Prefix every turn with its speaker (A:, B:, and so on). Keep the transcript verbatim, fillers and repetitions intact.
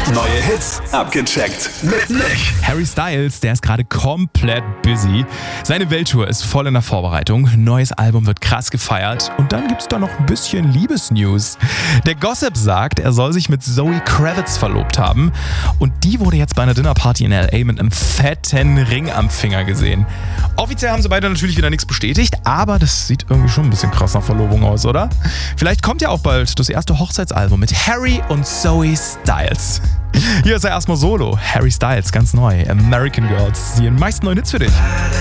A: Neue Hits abgecheckt mit Nick.
B: Harry Styles, der ist gerade komplett busy. Seine Welttour ist voll in der Vorbereitung. Neues Album wird krass gefeiert. Und dann gibt's da noch ein bisschen Liebesnews. Der Gossip sagt, er soll sich mit Zoe Kravitz verlobt haben. Und die wurde jetzt bei einer Dinnerparty in L A mit einem fetten Ring am Finger gesehen. Offiziell haben sie beide natürlich wieder nichts bestätigt, aber das sieht irgendwie schon ein bisschen krass nach Verlobung aus, oder? Vielleicht kommt ja auch bald das erste Hochzeitsalbum mit Harry und Zoe Styles. Hier ist er erstmal solo. Harry Styles, ganz neu. American Girls. Die meisten neuen Hits für dich.